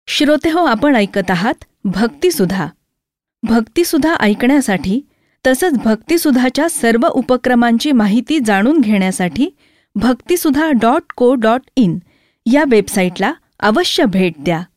श्रोतेहो, आपण ऐकत आहात भक्तिसुधा. भक्तिसुधा ऐकण्यासाठी तसंच भक्तिसुधाच्या सर्व उपक्रमांची माहिती जाणून घेण्यासाठी भक्तिसुधा.co.in या वेबसाईटला अवश्य भेट द्या.